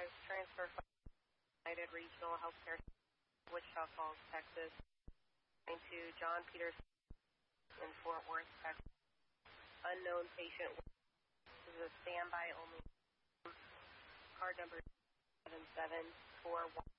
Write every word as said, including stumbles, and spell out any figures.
five, transfer from United Regional Healthcare, Wichita Falls, Texas, to John Peters in Fort Worth, Texas. Unknown patient. This is a standby only. Card number seven seven four one.